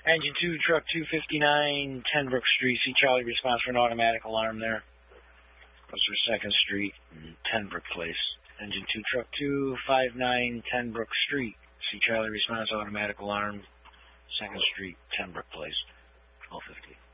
Engine 2, truck 259, 10 Brook Street. See Charlie, response for an automatic alarm there. Goes for 2nd Street, 10 Brook Place. Engine 2, truck 259, 10 Brook Street. See Charlie, response automatic alarm. 2nd Street, 10 Brook Place. 1250.